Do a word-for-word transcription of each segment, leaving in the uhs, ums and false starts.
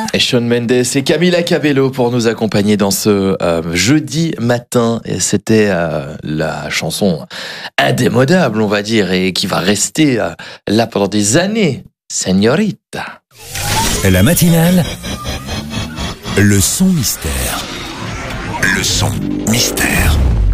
Et Shawn Mendes et Camila Cabello pour nous accompagner dans ce euh, jeudi matin. Et c'était euh, la chanson indémodable, on va dire, et qui va rester euh, là pendant des années. Señorita. La matinale, le son mystère. Le son mystère.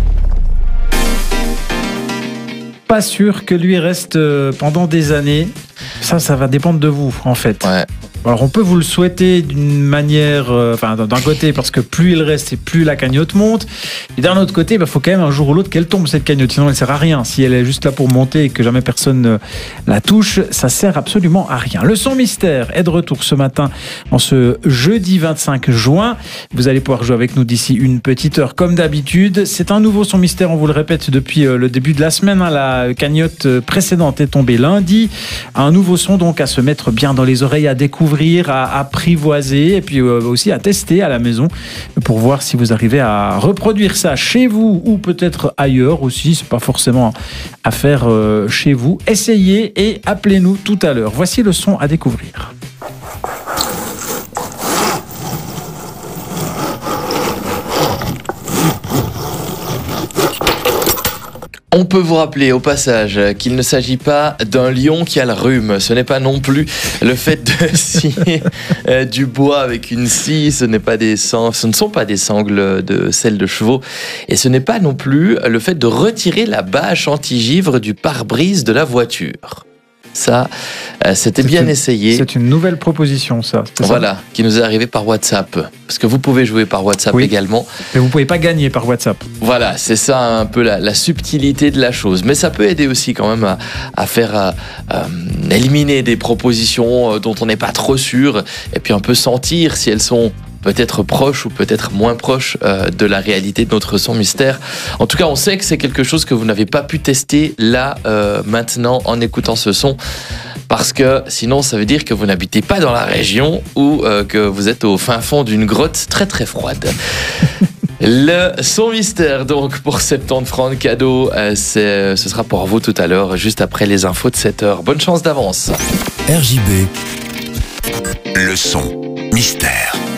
Pas sûr que lui reste pendant des années. Ça, ça va dépendre de vous, en fait. Ouais. Alors, on peut vous le souhaiter d'une manière, euh, enfin, d'un côté, parce que plus il reste et plus la cagnotte monte. Et d'un autre côté, il bah, faut quand même un jour ou l'autre qu'elle tombe, cette cagnotte. Sinon, elle ne sert à rien. Si elle est juste là pour monter et que jamais personne ne la touche, ça sert absolument à rien. Le son mystère est de retour ce matin, en ce jeudi vingt-cinq juin. Vous allez pouvoir jouer avec nous d'ici une petite heure, comme d'habitude. C'est un nouveau son mystère, on vous le répète depuis le début de la semaine. Hein. La cagnotte précédente est tombée lundi. Un nouveau son, donc, à se mettre bien dans les oreilles, à découvrir, à apprivoiser et puis aussi à tester à la maison pour voir si vous arrivez à reproduire ça chez vous ou peut-être ailleurs aussi. C'est pas forcément à faire chez vous. Essayez et appelez-nous tout à l'heure. Voici le son à découvrir. On peut vous rappeler au passage qu'il ne s'agit pas d'un lion qui a le rhume. Ce n'est pas non plus le fait de scier euh, du bois avec une scie. Ce n'est pas des sang- ce ne sont pas des sangles de selle de chevaux. Et ce n'est pas non plus le fait de retirer la bâche anti-givre du pare-brise de la voiture. Ça, euh, c'était C'est bien une, essayé. C'est une nouvelle proposition, ça. Voilà, ça qui nous est arrivé par WhatsApp. Parce que vous pouvez jouer par WhatsApp oui. également. Mais vous ne pouvez pas gagner par WhatsApp. Voilà, c'est ça un peu la, la subtilité de la chose. Mais ça peut aider aussi quand même à, à faire à, à éliminer des propositions dont on n'est pas trop sûr. Et puis un peu sentir si elles sont peut-être proches ou peut-être moins proches euh, de la réalité de notre son mystère. En tout cas, on sait que c'est quelque chose que vous n'avez pas pu tester là, euh, maintenant, en écoutant ce son. Parce que sinon, ça veut dire que vous n'habitez pas dans la région ou euh, que vous êtes au fin fond d'une grotte très très froide. Le son mystère, donc, pour soixante-dix francs de cadeau, euh, c'est, ce sera pour vous tout à l'heure, juste après les infos de sept heures. Bonne chance d'avance. R J B, le son mystère.